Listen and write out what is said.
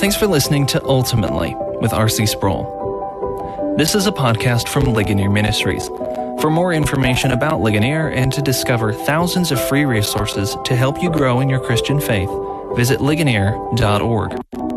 Thanks for listening to Ultimately with R.C. Sproul. This is a podcast from Ligonier Ministries. For more information about Ligonier and to discover thousands of free resources to help you grow in your Christian faith, visit ligonier.org.